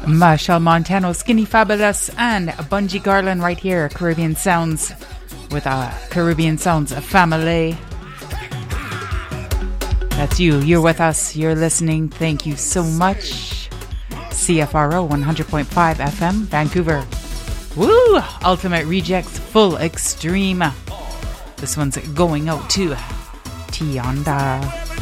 Machel Montano, Skinny Fabulous, and Bungie Garlin right here. Caribbean Sounds with a Caribbean Sounds family. That's you. You're with us. You're listening. Thank you so much. CFRO 100.5 FM, Vancouver. Woo! Ultimate Rejects, Full Extreme. This one's going out to Tionda.